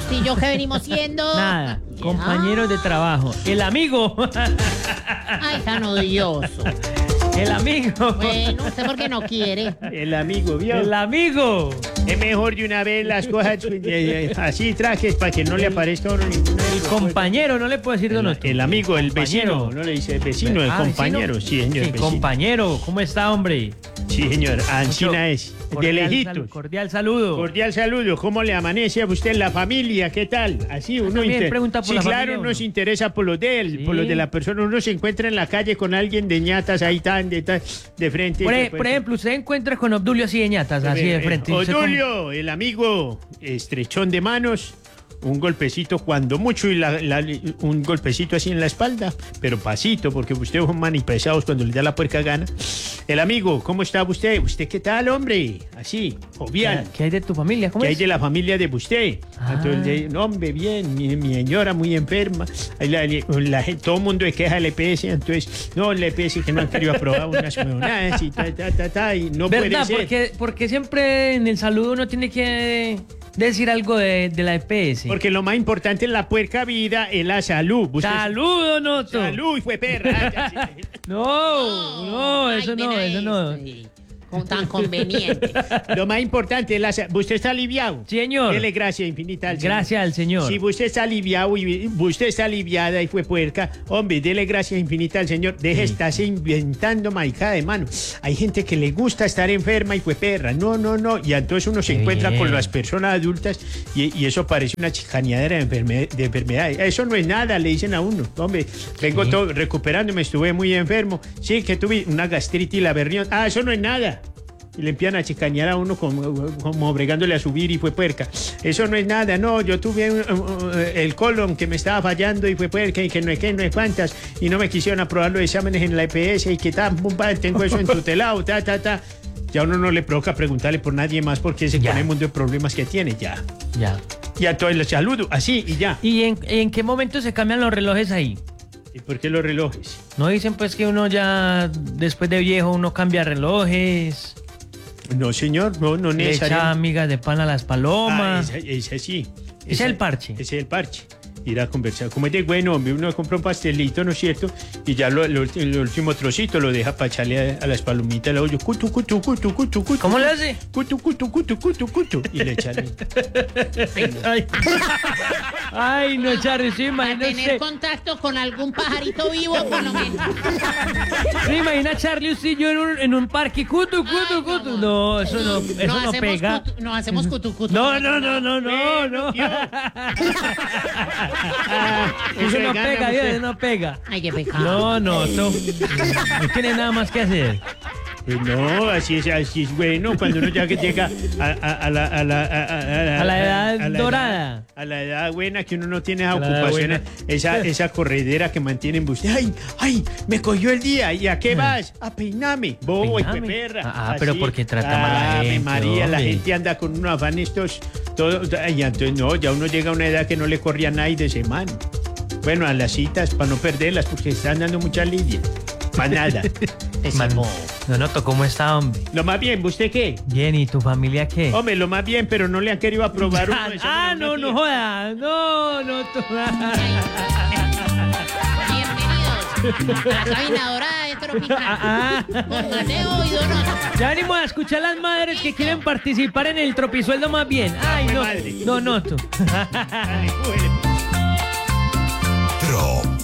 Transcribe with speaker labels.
Speaker 1: ¿y yo qué venimos siendo?
Speaker 2: Nada, compañeros de trabajo. El amigo.
Speaker 1: Ay, tan odioso.
Speaker 2: El amigo.
Speaker 1: Bueno, ¿usted por qué no quiere?
Speaker 3: El amigo, ¿vio?
Speaker 2: El amigo.
Speaker 3: Es mejor de una vez las cosas así trajes para que no le aparezca a uno ninguna.
Speaker 2: El compañero, no le puedo decir don Otto.
Speaker 3: El amigo, el vecino.
Speaker 2: Compañero.
Speaker 3: No le dice el vecino, el compañero.
Speaker 2: ¿vecino?
Speaker 3: Sí, señor.
Speaker 2: Sí,
Speaker 3: vecino.
Speaker 2: compañero, ¿cómo está, hombre?
Speaker 3: Sí, señor. Ancina es. De lejitos.
Speaker 2: Cordial saludo.
Speaker 3: Cordial saludo. ¿Cómo le amanece a usted en la familia? ¿Qué tal? Así uno
Speaker 2: también pregunta por
Speaker 3: sí,
Speaker 2: la
Speaker 3: claro,
Speaker 2: familia,
Speaker 3: uno
Speaker 2: uno.
Speaker 3: se interesa por los de él,
Speaker 2: Sí.
Speaker 3: por los de la persona. Uno se encuentra en la calle con alguien de ñatas ahí de frente.
Speaker 2: Por ejemplo, usted encuentra con Obdulio así de ñatas, así de frente. ¿Usted cómo?
Speaker 3: Obdulio, el amigo, estrechón de manos, un golpecito cuando mucho y un golpecito así en la espalda, pero pasito, porque usted es un man y pesados cuando le da la puerca gana. El amigo, ¿cómo está usted? ¿Usted qué tal, hombre? Así, jovial.
Speaker 2: ¿Qué hay de tu familia? ¿Cómo
Speaker 3: ¿Qué hay
Speaker 2: es?
Speaker 3: de la familia de usted?
Speaker 2: Ah.
Speaker 3: Entonces, no, hombre, bien, mi señora muy enferma. Ahí todo el mundo se queja del EPS, entonces, no, el EPS que no han querido aprobar unas huevonadas y y no puede
Speaker 2: ¿Verdad?
Speaker 3: ser.
Speaker 2: Porque siempre en el saludo uno tiene que decir algo de la EPS.
Speaker 3: Porque lo más importante en la puerca vida es la salud.
Speaker 2: ¡Saludo, Noto!
Speaker 3: Salud, y fue perra.
Speaker 2: No, eso no, eso no.
Speaker 1: Como tan conveniente.
Speaker 3: Lo más importante es la salud. ¿Usted está aliviado?
Speaker 2: Señor.
Speaker 3: Dele gracias infinita al Señor.
Speaker 2: Gracias al Señor.
Speaker 3: Si usted está aliviado y usted está aliviada y fue puerca, hombre, dele gracias infinita al Señor. Deje de estarse inventando maricada de mano. Hay gente que le gusta estar enferma y fue perra. No. Y entonces uno se
Speaker 2: Qué
Speaker 3: encuentra
Speaker 2: bien.
Speaker 3: con las personas adultas y eso parece una chicaneadera de enfermedades. Eso no es nada, le dicen a uno. Hombre, vengo
Speaker 2: ¿Qué?
Speaker 3: todo recuperándome, estuve muy enfermo. Sí, que tuve una gastritis y la berrión. Eso no es nada. Y le empiezan a chicañar a uno como bregándole a subir y fue puerca. Eso no es nada, no. Yo tuve el colon que me estaba fallando y fue puerca y que no es cuántas. Y no me quisieron aprobar los exámenes en la EPS y que tengo eso entutelado, Ya uno no le provoca preguntarle por nadie más porque ese
Speaker 2: Ya.
Speaker 3: con el mundo de problemas que tiene, ya.
Speaker 2: Ya.
Speaker 3: Y a todos les saludo, así y ya.
Speaker 2: ¿Y en qué momento se cambian los relojes ahí?
Speaker 3: ¿Y por qué los relojes?
Speaker 2: ¿No dicen pues que uno ya, después de viejo, uno cambia relojes?
Speaker 3: No, señor, no
Speaker 2: Le echa
Speaker 3: necesariamente.
Speaker 2: migas de pan a las palomas.
Speaker 3: Ese sí.
Speaker 2: Ese es el parche.
Speaker 3: Ese es el parche. Ir a conversar. Como es de bueno, hombre, uno compra un pastelito, ¿no es cierto? Y ya el último trocito lo deja para echarle a las palomitas, le oye, cutu.
Speaker 2: ¿Cómo le hace?
Speaker 3: Cutu. Y le echan.
Speaker 2: Ay, Ay, no, Charlie, sí,
Speaker 1: Para tener
Speaker 2: imagínate.
Speaker 1: contacto con algún pajarito vivo, por lo menos.
Speaker 2: Sí, imagina Charlie usted y yo en un parque. Cutu. No, eso no
Speaker 1: hacemos
Speaker 2: pega.
Speaker 1: Nos hacemos cutu.
Speaker 2: No. Eso no pega, Dios, eso no pega.
Speaker 1: Ay, qué pecado.
Speaker 2: No tiene nada más que hacer.
Speaker 3: Pues no, así es bueno, cuando uno ya que llega a
Speaker 2: la edad dorada.
Speaker 3: A la edad buena que uno no tiene esa
Speaker 2: A la edad
Speaker 3: ocupación,
Speaker 2: buena.
Speaker 3: esa corredera que mantienen usted. Ay, me cogió el día. ¿Y a qué vas? A peinarme. Bobo y
Speaker 2: Peinarme.
Speaker 3: perra.
Speaker 2: Ah, pero porque trata mal a la
Speaker 3: Ave
Speaker 2: gente,
Speaker 3: María, la
Speaker 2: hombre.
Speaker 3: gente anda con unos afán todo, y entonces no, ya uno llega a una edad que no le corría a nadie de semana. Bueno, a las citas, para no perderlas, porque están dando mucha lidia. Para nada.
Speaker 2: No noto cómo está, hombre.
Speaker 3: Lo más bien, ¿usted qué?
Speaker 2: Bien, ¿y tu familia qué?
Speaker 3: Hombre, lo más bien, pero no le han querido aprobar uno de esos
Speaker 2: Ah, no
Speaker 3: monografías.
Speaker 2: jodas. No.
Speaker 1: Bienvenidos a la cabina dorada de Tropical. Con Mateo y Don Otto.
Speaker 2: Ya venimos a escuchar a las madres que quieren participar en el tropisueldo más bien. Ay,
Speaker 3: Fue
Speaker 2: no.
Speaker 3: madre.
Speaker 2: No noto.
Speaker 3: Dale, cógele.